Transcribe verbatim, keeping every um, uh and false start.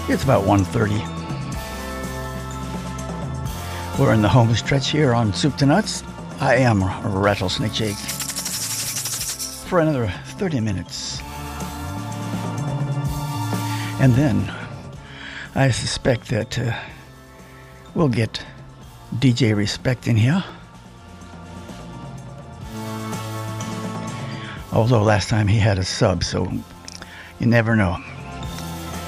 It's about one thirty. We're in the home stretch here on Soup to Nuts. I am Rattlesnake Jake for another thirty minutes. And then I suspect that uh, we'll get D J Respect in here. Although last time he had a sub, so you never know.